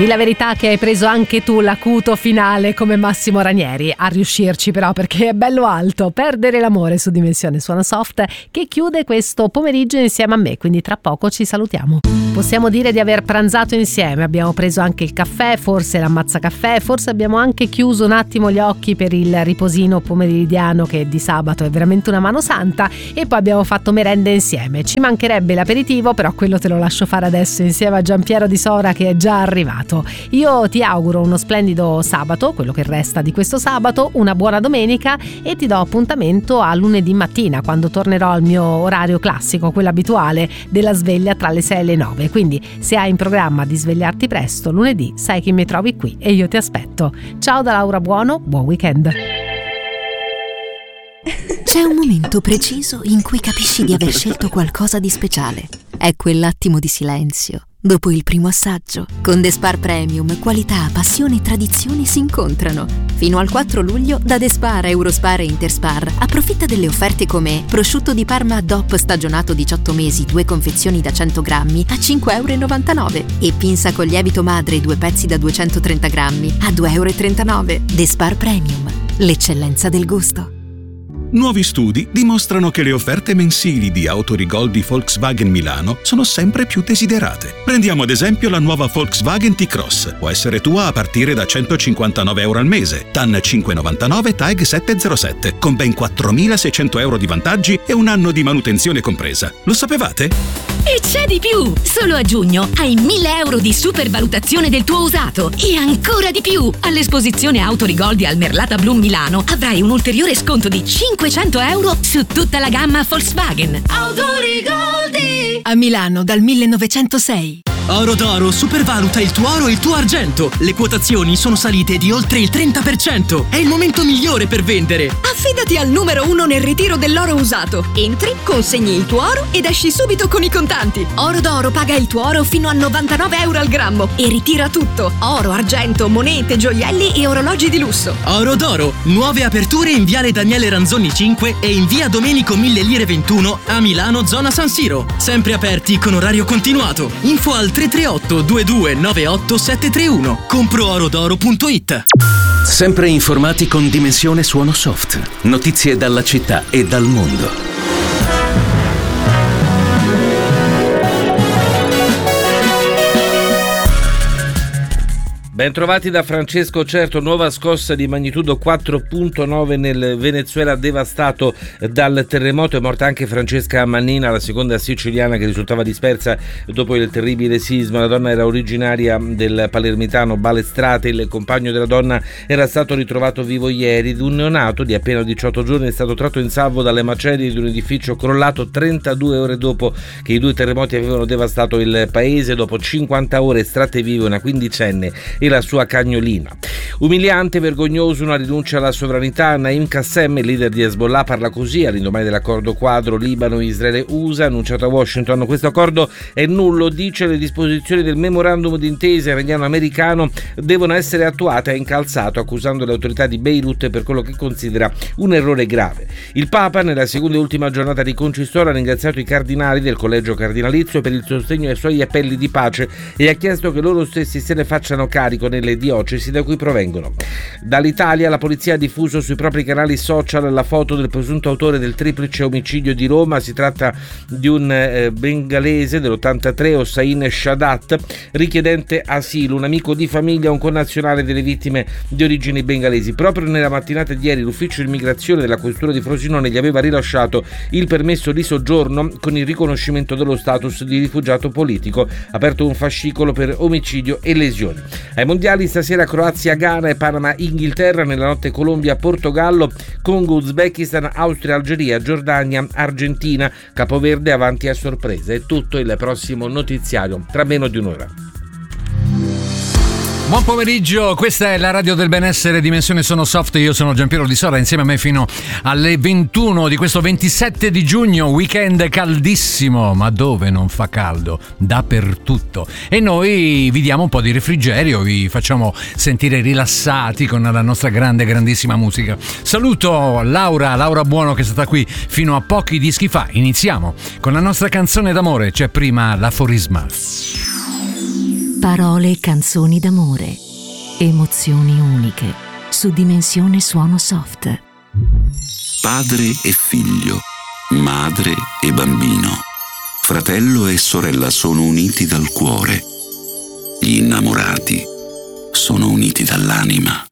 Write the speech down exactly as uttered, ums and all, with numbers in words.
Di la verità che hai preso anche tu l'acuto finale come Massimo Ranieri, a riuscirci però perché è bello alto. Perdere l'amore su Dimensione Suono Soft, che chiude questo pomeriggio insieme a me, quindi tra poco ci salutiamo. Possiamo dire di aver pranzato insieme, abbiamo preso anche il caffè, forse l'ammazzacaffè, forse abbiamo anche chiuso un attimo gli occhi per il riposino pomeridiano che di sabato è veramente una mano santa, e poi abbiamo fatto merenda insieme. Ci mancherebbe l'aperitivo, però quello te lo lascio fare adesso insieme a Giampiero Di Sora che è già arrivato. Io ti auguro uno splendido sabato, quello che resta di questo sabato, una buona domenica, e ti do appuntamento a lunedì mattina quando tornerò al mio orario classico, quello abituale della sveglia tra le sei e le nove. Quindi se hai in programma di svegliarti presto lunedì, sai che mi trovi qui e io ti aspetto. Ciao da Laura Buono, buon weekend. C'è un momento preciso in cui capisci di aver scelto qualcosa di speciale. È quell'attimo di silenzio dopo il primo assaggio. Con The Spar Premium, qualità, passione e tradizione si incontrano. Fino al quattro luglio da The Spar, Eurospar e Interspar approfitta delle offerte come prosciutto di Parma D O P stagionato diciotto mesi, due confezioni da cento grammi a cinque virgola novantanove euro e pinza con lievito madre due pezzi da duecentotrenta grammi a due virgola trentanove euro. The Spar Premium, l'eccellenza del gusto. Nuovi studi dimostrano che le offerte mensili di Autorigol di Volkswagen Milano sono sempre più desiderate. Prendiamo ad esempio la nuova Volkswagen T-Cross. Può essere tua a partire da centocinquantanove euro al mese, T A N cinque virgola novantanove, T A G settecentosetti, con ben quattromilaseicento euro di vantaggi e un anno di manutenzione compresa. Lo sapevate? E c'è di più! Solo a giugno hai mille euro di supervalutazione del tuo usato e ancora di più! All'esposizione Autorigoldi al Merlata Bloom Milano avrai un ulteriore sconto di cinquecento euro su tutta la gamma Volkswagen. Autorigoldi! A Milano dal millenovecentosei. Oro d'Oro supervaluta il tuo oro e il tuo argento. Le quotazioni sono salite di oltre il trenta per cento. È il momento migliore per vendere. Affidati al numero uno nel ritiro dell'oro usato. Entri, consegni il tuo oro ed esci subito con i contanti. Oro d'Oro paga il tuo oro fino a novantanove euro al grammo e ritira tutto: oro, argento, monete, gioielli e orologi di lusso. Oro d'Oro, nuove aperture in Viale Daniele Ranzoni cinque e in Via Domenico Mille Lire ventuno a Milano, zona San Siro. Sempre aperti con orario continuato. Info al tre tre otto due due nove otto sette tre uno. compro oro d'oro punto it. Sempre informati con Dimensione Suono Soft. Notizie dalla città e dal mondo. Bentrovati da Francesco Certo. Nuova scossa di magnitudo quattro virgola nove nel Venezuela devastato dal terremoto. È morta anche Francesca Mannina, la seconda siciliana che risultava dispersa dopo il terribile sisma. La donna era originaria del palermitano Balestrate. Il compagno della donna era stato ritrovato vivo ieri. Un neonato di appena diciotto giorni è stato tratto in salvo dalle macerie di un edificio crollato trentadue ore dopo che i due terremoti avevano devastato il paese. Dopo cinquanta ore estratte vive una quindicenne e la sua cagnolina. Umiliante, vergognoso, una rinuncia alla sovranità. Naim Qassem, il leader di Hezbollah, parla così all'indomani dell'accordo quadro Libano, Israele, U S A annunciato a Washington. Questo accordo è nullo, dice, le disposizioni del memorandum d'intesa iraniano-americano devono essere attuate. Ha incalzato accusando le autorità di Beirut per quello che considera un errore grave. Il Papa, nella seconda e ultima giornata di Concistoro, ha ringraziato i cardinali del collegio cardinalizio per il sostegno ai suoi appelli di pace e ha chiesto che loro stessi se ne facciano carico nelle diocesi da cui provengono. Dall'Italia la polizia ha diffuso sui propri canali social la foto del presunto autore del triplice omicidio di Roma. Si tratta di un eh, bengalese dell'ottantatré, Hossain Shadat, richiedente asilo, un amico di famiglia, un connazionale delle vittime di origini bengalesi. Proprio nella mattinata di ieri l'ufficio immigrazione della questura di Frosinone gli aveva rilasciato il permesso di soggiorno con il riconoscimento dello status di rifugiato politico, aperto un fascicolo per omicidio e lesioni. Ai mondiali stasera Croazia, Ghana e Panama, Inghilterra. Nella notte Colombia, Portogallo, Congo, Uzbekistan, Austria, Algeria, Giordania, Argentina. Capoverde avanti a sorpresa. È tutto il prossimo notiziario tra meno di un'ora. Buon pomeriggio, questa è la radio del benessere, Dimensione Sono Soft. Io sono Giampiero Di Sora, insieme a me fino alle ventuno di questo ventisette di giugno, weekend caldissimo, ma dove non fa caldo? Dappertutto. E noi vi diamo un po' di refrigerio, vi facciamo sentire rilassati con la nostra grande, grandissima musica. Saluto Laura, Laura Buono, che è stata qui fino a pochi dischi fa. Iniziamo con la nostra canzone d'amore, c'è prima l'aforisma. Parole e canzoni d'amore. Emozioni uniche. Su Dimensione Suono Soft. Padre e figlio. Madre e bambino. Fratello e sorella sono uniti dal cuore. Gli innamorati sono uniti dall'anima.